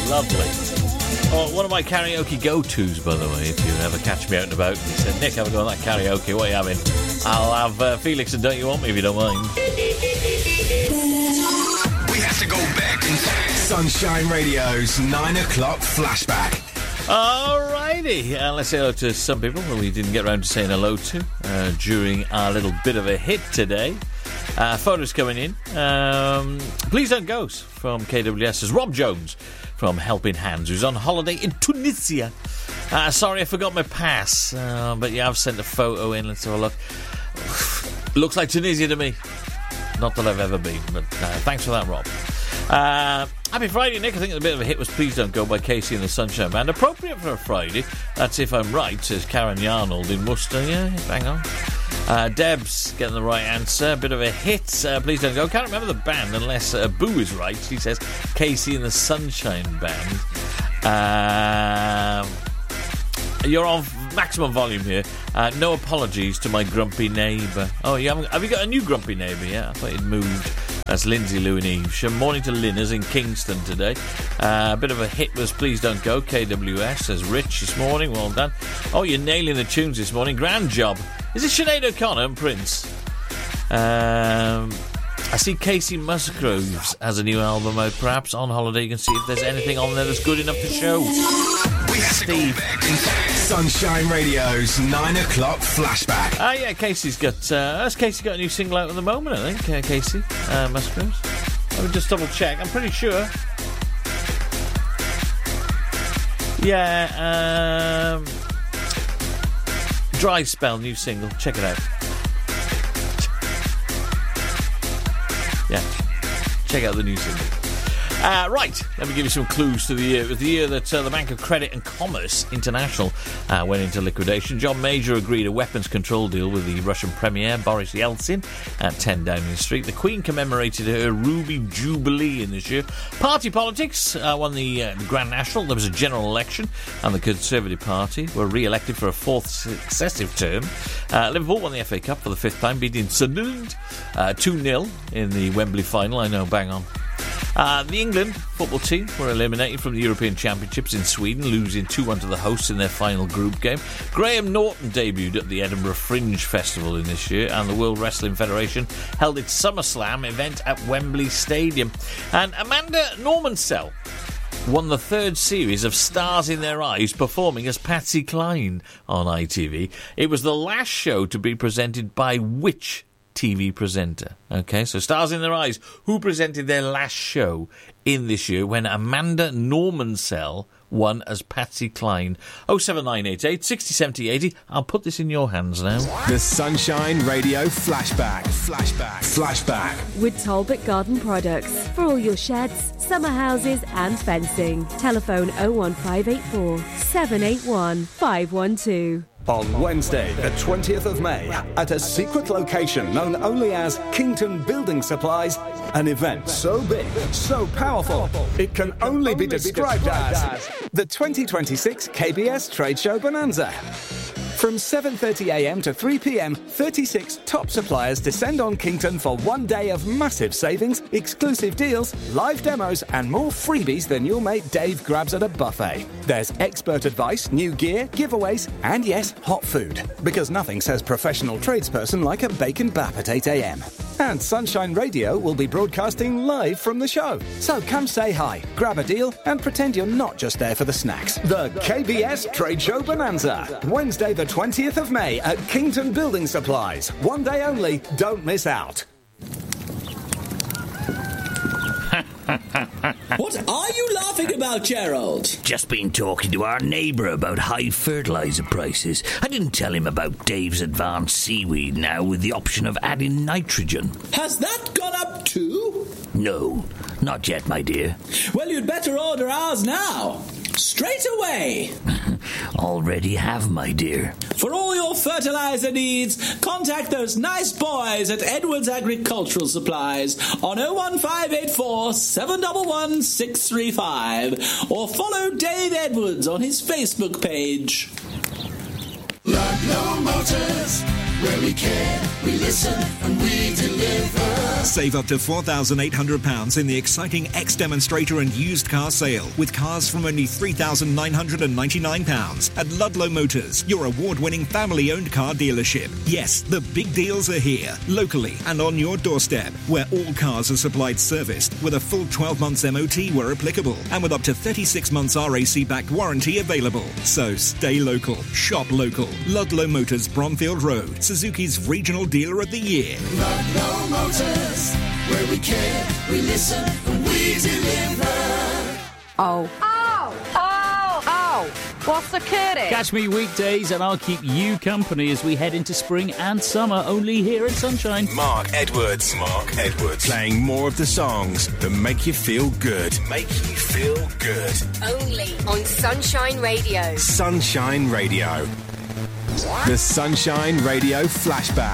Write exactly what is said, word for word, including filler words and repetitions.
Lovely. Oh, one of my karaoke go-tos, by the way, if you ever catch me out and about and you said, Nick, have a go on that karaoke, what are you having? I'll have uh, Felix and Don't You Want Me, if you don't mind. We have to go back in time. Sunshine Radio's nine o'clock flashback. Alrighty, uh, let's say hello to some people that we didn't get around to saying hello to uh, during our little bit of a hit today. Uh, photos coming in. Um, Please Don't Go from K W S's Rob Jones from Helping Hands, who's on holiday in Tunisia. Uh, sorry, I forgot my pass, uh, but yeah, I've sent a photo in. Let's have a look. Looks like Tunisia to me. Not that I've ever been, but uh, thanks for that, Rob. Uh, happy Friday, Nick. I think the bit of a hit was Please Don't Go by Casey and the Sunshine Band. Appropriate for a Friday. That's if I'm right, says Karen Yarnold in Worcester. Yeah, bang on. Uh, Deb's getting the right answer. Bit of a hit. Uh, Please Don't Go. Can't remember the band unless uh, Boo is right. She says Casey and the Sunshine Band. Um, you're on maximum volume here. Uh, no apologies to my grumpy neighbour. Oh, you haven't? Have you got a new grumpy neighbour? Yeah, I thought you'd moved. That's Lindsay, Lou and Eve. Morning to Linners in Kingston today. Uh, a bit of a hit was Please Don't Go, K W S, says Rich this morning. Well done. Oh, you're nailing the tunes this morning. Grand job. Is it Sinead O'Connor and Prince? Um, I see Casey Musgroves has a new album out. Perhaps on holiday you can see if there's anything on there that's good enough to show. We have to Steve. Go back in time. Sunshine Radio's nine o'clock flashback. Ah, uh, yeah, Casey's got. Uh, has Casey got a new single out at the moment? I think uh, Casey uh, Musgroves. Let me just double check. I'm pretty sure. Yeah. Um, Dry Spell, new single. Check it out. Yeah, check out the new single. Uh, right, let me give you some clues to the year. It was the year that uh, the Bank of Credit and Commerce International uh, went into liquidation. John Major agreed a weapons control deal with the Russian Premier, Boris Yeltsin, at ten Downing Street. The Queen commemorated her Ruby Jubilee in this year. Party politics uh, won the uh, Grand National. There was a general election, and the Conservative Party were re-elected for a fourth successive term. Uh, Liverpool won the F A Cup for the fifth time, beating Sunderland uh, two nil in the Wembley final. I know, bang on. Uh, the England football team were eliminated from the European Championships in Sweden, losing two one to the hosts in their final group game. Graham Norton debuted at the Edinburgh Fringe Festival in this year, and the World Wrestling Federation held its SummerSlam event at Wembley Stadium. And Amanda Normansell won the third series of Stars in Their Eyes, performing as Patsy Cline on I T V. It was the last show to be presented by which T V presenter? Okay, so Stars in Their Eyes, who presented their last show in this year when Amanda Normansell won as Patsy Cline? oh seven nine eight eight, six oh, seven oh, eight oh. I'll put this in your hands now. The Sunshine Radio Flashback. Flashback. Flashback. With Talbot Garden Products. For all your sheds, summer houses and fencing. Telephone oh one five eight four, seven eight one, five one two. On Wednesday, the twentieth of May, at a secret location known only as Kington Building Supplies, an event so big, so powerful, it can only be described as the twenty twenty-six K B S Trade Show Bonanza. From seven thirty a m to three p m, thirty-six top suppliers descend on Kington for one day of massive savings, exclusive deals, live demos, and more freebies than your mate Dave grabs at a buffet. There's expert advice, new gear, giveaways, and yes, hot food. Because nothing says professional tradesperson like a bacon bap at eight a m. And Sunshine Radio will be broadcasting live from the show. So come say hi, grab a deal, and pretend you're not just there for the snacks. The K B S Trade Show Bonanza. Wednesday the twentieth of May at Kington Building Supplies. One day only. Don't miss out. What are you laughing about, Gerald? Just been talking to our neighbour about high fertiliser prices. I didn't tell him about Dave's advanced seaweed now with the option of adding nitrogen. Has that gone up too? No, not yet, my dear. Well, you'd better order ours now. Straight away. Already have, my dear. For all your fertiliser needs, contact those nice boys at Edwards Agricultural Supplies on oh one five eight four, seven one one, six three five or follow Dave Edwards on his Facebook page. Ludlow Motors, where we care, we listen, and we deliver. Save up to four thousand eight hundred pounds in the exciting X-Demonstrator and used car sale with cars from only three thousand nine hundred ninety-nine pounds at Ludlow Motors, your award-winning family-owned car dealership. Yes, the big deals are here, locally and on your doorstep, where all cars are supplied serviced with a full twelve months M O T where applicable and with up to thirty-six months R A C-backed warranty available. So stay local, shop local. Ludlow Motors, Bromfield Road, Suzuki's Regional Dealer of the Year. Ludlow Motors, where we care, we listen, and we deliver. Oh. Oh! Oh! Oh! What's the curry? Catch me weekdays and I'll keep you company as we head into spring and summer, only here at Sunshine. Mark Edwards. Mark Edwards. Playing more of the songs that make you feel good. Make you feel good. Only on Sunshine Radio. Sunshine Radio. The Sunshine Radio Flashback.